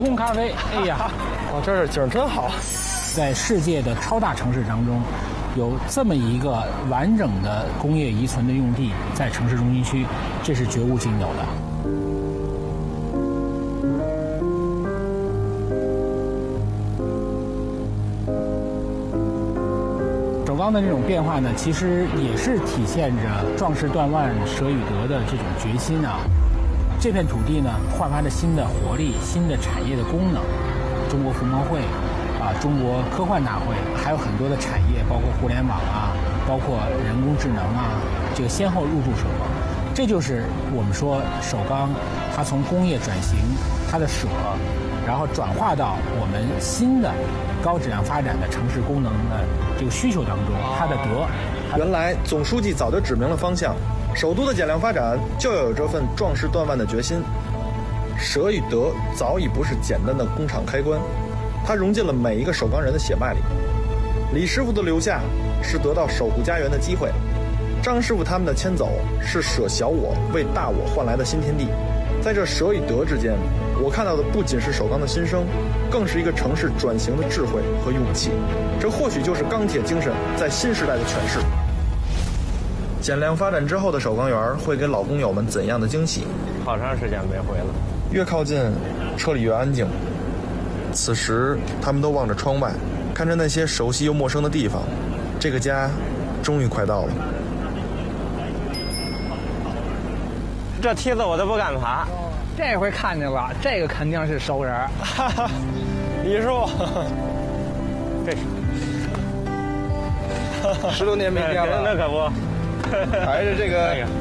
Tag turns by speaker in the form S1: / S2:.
S1: 烘咖啡，哎呀，
S2: 哇，这儿景真好。
S1: 在世界的超大城市当中，有这么一个完整的工业遗存的用地在城市中心区，这是绝无仅有的。首钢的这种变化呢，其实也是体现着壮士断腕、舍与得的这种决心啊。这片土地呢，焕发着新的活力、新的产业的功能。中国服贸会啊，中国科幻大会，还有很多的产业，包括互联网啊，包括人工智能啊，这个先后入驻首钢。这就是我们说首钢它从工业转型，它的舍，然后转化到我们新的高质量发展的城市功能的这个需求当中，它的得。
S2: 原来总书记早就指明了方向，首都的减量发展就要有这份壮士断腕的决心。舍与得早已不是简单的工厂开关，它融进了每一个首钢人的血脉里。李师傅的留下是得到守护家园的机会，张师傅他们的迁走是舍小我为大我换来的新天地。在这舍与得之间，我看到的不仅是首钢的新生，更是一个城市转型的智慧和勇气。这或许就是钢铁精神在新时代的诠释。减量发展之后的首钢园会给老工友们怎样的惊喜？
S3: 好长时间没回了，
S2: 越靠近，车里越安静。此时，他们都望着窗外，看着那些熟悉又陌生的地方。这个家，终于快到了。
S3: 这梯子我都不敢爬。
S4: 这回看见了，这个肯定是熟人。
S3: 李师傅，这
S2: 10多年没见了，
S3: 那可不，
S2: 还是这个